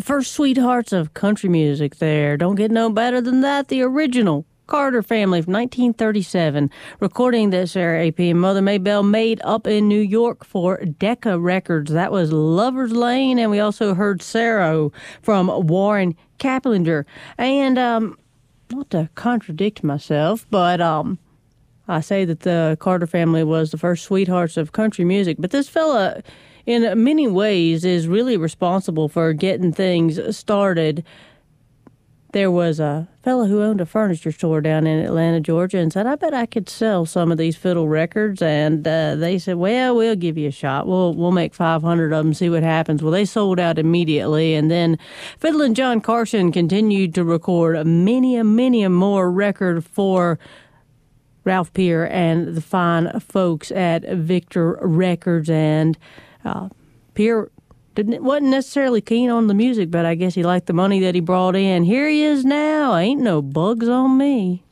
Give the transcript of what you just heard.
first sweethearts of country music there. Don't get no better than that. The original Carter Family from 1937, recording that Sarah A.P. and Mother Maybelle made up in New York for Decca Records. That was Lover's Lane, and we also heard Sarah from Warren Kaplinger. And not to contradict myself, but I say that the Carter Family was the first sweethearts of country music, but this fella, in many ways, is really responsible for getting things started. There was a fellow who owned a furniture store down in Atlanta, Georgia, and said, I bet I could sell some of these fiddle records. And they said, well, we'll give you a shot. We'll make 500 of them, see what happens. Well, they sold out immediately. And then Fiddlin' John Carson continued to record many more record for Ralph Peer and the fine folks at Victor Records. And Peer wasn't necessarily keen on the music, but I guess he liked the money that he brought in. Here he is now. Ain't no bugs on me.